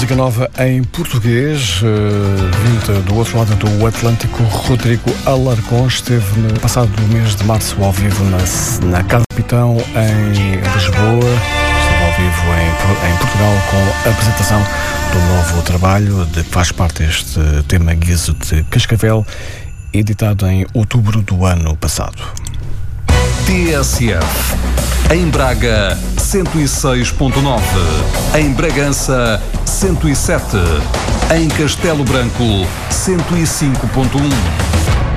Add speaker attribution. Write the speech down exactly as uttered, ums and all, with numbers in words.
Speaker 1: música nova em português, vinda do outro lado do Atlântico. Rodrigo Alarcón esteve no passado mês de março ao vivo na, na Casa Capitão, em Lisboa. Esteve ao vivo em, em Portugal com a apresentação do novo trabalho de que faz parte este tema Guizo de Cascavel, editado em outubro do ano passado.
Speaker 2: T S F. Em Braga, cento e seis ponto nove. Em Bragança, cento e sete. Em Castelo Branco, cento e cinco ponto um.